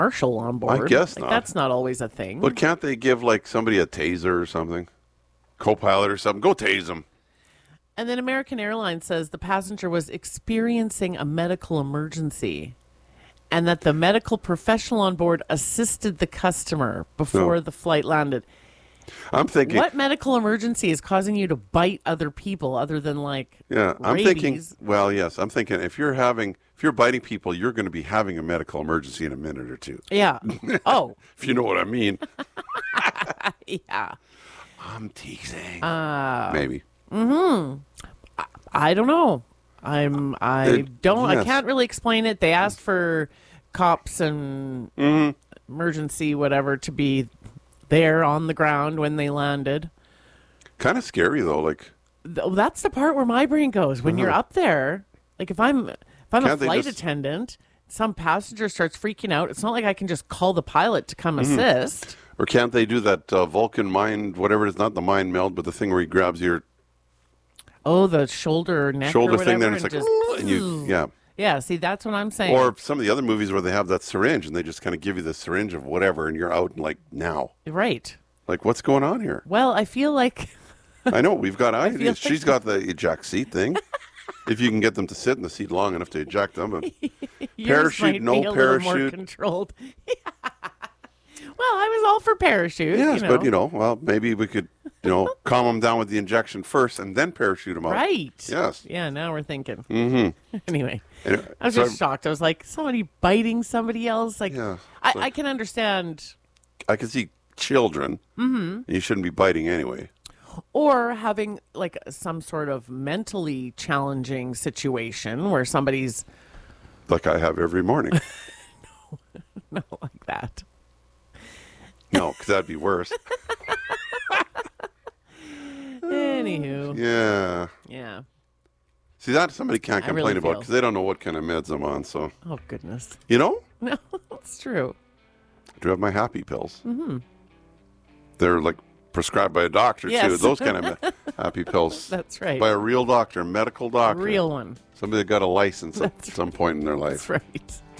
marshal on board. I guess like, not. That's not always a thing. But can't they give like somebody a taser or something? Co-pilot or something? Go tase them. And then American Airlines says the passenger was experiencing a medical emergency and that the medical professional on board assisted the customer before the flight landed. I'm thinking, What medical emergency is causing you to bite other people other than like I'm rabies? thinking, well, yes, I'm thinking if you're biting people, you're going to be having a medical emergency in a minute or two. Yeah. Oh. If you know what I mean. Yeah. I'm teasing. Maybe. I don't know. I yes. can't really explain it. They asked for cops and emergency whatever to be there on the ground when they landed. Kind of scary though. Like That's the part where my brain goes when you're up there. Like if I'm a Can't they flight just- attendant, some passenger starts freaking out. It's not like I can just call the pilot to come assist. or can't they do that Vulcan mind, whatever it is, not the mind meld, but the thing where he grabs your Oh, the shoulder or neck shoulder or whatever, thing, then it's like, just, and you, yeah. yeah. See, that's what I'm saying. Or some of the other movies where they have that syringe and they just kind of give you the syringe of whatever, and you're out like now. Right. Like, what's going on here? Well, I feel like I know we've got ideas. like- She's got the eject seat thing. If you can get them to sit in the seat long enough to eject them, but yours parachute, might no be a little more parachute. controlled. Well, I was all for parachute. Yes, you know. but well, maybe we could, calm them down with the injection first and then parachute them out. Right. Yes. Yeah, now we're thinking. Mm-hmm. Anyway, Anyway, I was so just shocked. I was like, somebody biting somebody else? Like, Yeah, I can understand. I can see children. Mm-hmm. You shouldn't be biting anyway. Or having like some sort of mentally challenging situation where somebody's Like I have every morning. not like that. No, because that'd be worse. Anywho. Yeah. Yeah. See, that somebody can't I complain really about feel- because they don't know what kind of meds I'm on. So, Oh, goodness. no, No, it's true. I do have my happy pills. Mm-hmm. They're like prescribed by a doctor, too. Yes. Those kind of happy pills. That's right. By a real doctor, medical doctor. Real one. Somebody that got a license at That's some point in their life. That's right.